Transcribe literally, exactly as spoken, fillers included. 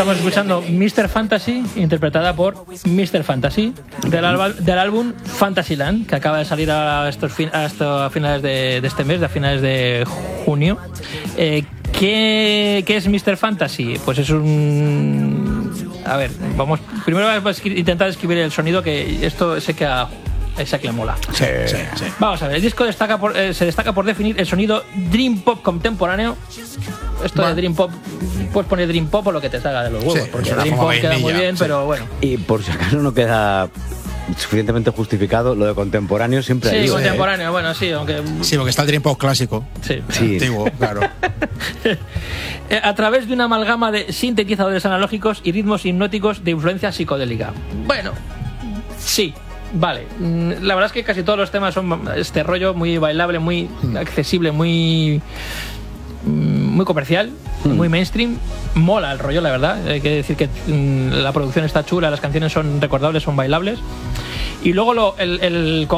Estamos escuchando mister Fantasy, interpretada por mister Fantasy, del, alba, del álbum Fantasyland, que acaba de salir a, estos fin, a, estos, a finales de, de este mes, a finales de junio. Eh, ¿qué, ¿Qué es mister Fantasy? Pues es un... A ver, vamos... Primero vamos a intentar escribir el sonido, que esto sé que a... Esa que le mola. Sí, sí, sí. Vamos a ver, el disco destaca por, eh, se destaca por definir el sonido Dream Pop contemporáneo. Esto bueno. de Dream Pop, puedes poner Dream Pop o lo que te salga de los huevos, sí, porque Dream Pop queda muy bien, sí. Pero bueno. Y por si acaso no queda suficientemente justificado, lo de contemporáneo siempre sí, hay. Sí, contemporáneo, eh. bueno, sí, aunque... Sí, porque está el Dream Pop clásico. Sí. sí. Antiguo, claro. A través de una amalgama de sintetizadores analógicos y ritmos hipnóticos de influencia psicodélica. Bueno, sí. Vale, la verdad es que casi todos los temas son este rollo muy bailable, muy accesible, muy muy comercial, mm. muy mainstream. Mola el rollo, la verdad. Hay que decir que la producción está chula, las canciones son recordables, son bailables. Y luego lo, el, el